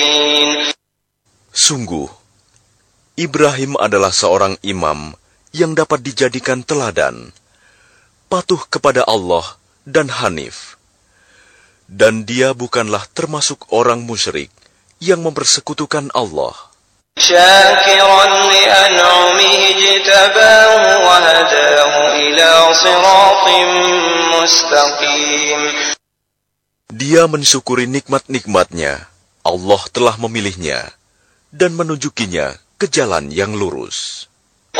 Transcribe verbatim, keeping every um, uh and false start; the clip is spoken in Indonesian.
مبين. Sungguh, Ibrahim adalah seorang imam yang dapat dijadikan teladan, patuh kepada Allah dan hanif. Dan dia bukanlah termasuk orang musyrik yang mempersekutukan Allah. شاكرا لأنعمه اجتباه وهداه إلى صراط مستقيم. Dia mensyukuri nikmat-nikmatnya. Allah telah memilihnya dan menunjukinya ke jalan yang lurus.